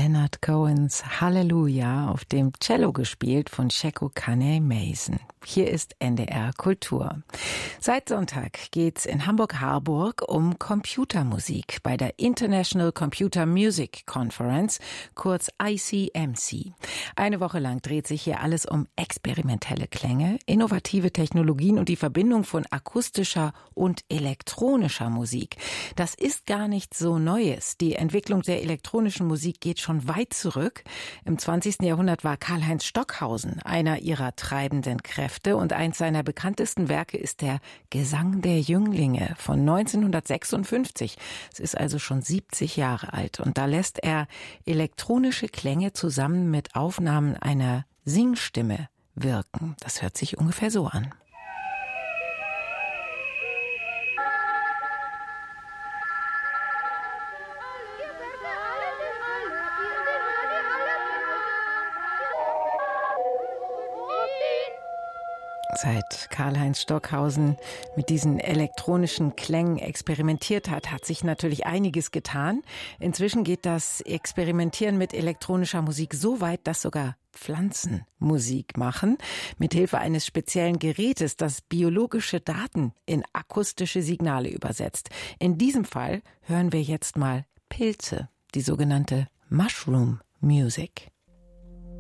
Leonard Cohens Halleluja auf dem Cello gespielt von Sheku Kane Mason. Hier ist NDR Kultur. Seit Sonntag geht's in Hamburg-Harburg um Computermusik bei der International Computer Music Conference, kurz ICMC. Eine Woche lang dreht sich hier alles um experimentelle Klänge, innovative Technologien und die Verbindung von akustischer und elektronischer Musik. Das ist gar nichts so Neues. Die Entwicklung der elektronischen Musik geht schon weit zurück. Im 20. Jahrhundert war Karlheinz Stockhausen einer ihrer treibenden Kräfte und eins seiner bekanntesten Werke ist der Gesang der Jünglinge von 1956. Es ist also schon 70 Jahre alt und da lässt er elektronische Klänge zusammen mit Aufnahmen einer Singstimme wirken. Das hört sich ungefähr so an. Seit Karlheinz Stockhausen mit diesen elektronischen Klängen experimentiert hat sich natürlich einiges getan. Inzwischen geht das Experimentieren mit elektronischer Musik so weit, dass sogar Pflanzen Musik machen, mithilfe eines speziellen Gerätes, das biologische Daten in akustische Signale übersetzt. In diesem Fall hören wir jetzt mal Pilze, die sogenannte Mushroom Music.